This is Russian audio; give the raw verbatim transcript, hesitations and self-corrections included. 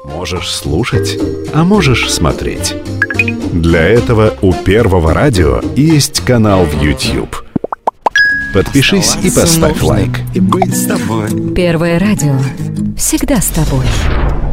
Можешь слушать, а можешь смотреть. Для этого у Первого радио есть канал в YouTube. Подпишись и поставь лайк. И быть с тобой. Первое радио. Всегда с тобой.